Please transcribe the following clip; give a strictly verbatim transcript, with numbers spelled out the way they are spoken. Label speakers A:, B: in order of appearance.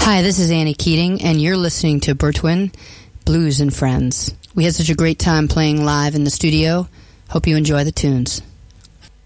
A: Hi, this is Annie Keating, and you're listening to Bertwin Blues and Friends. We had such a great time playing live in the studio. Hope you enjoy the tunes.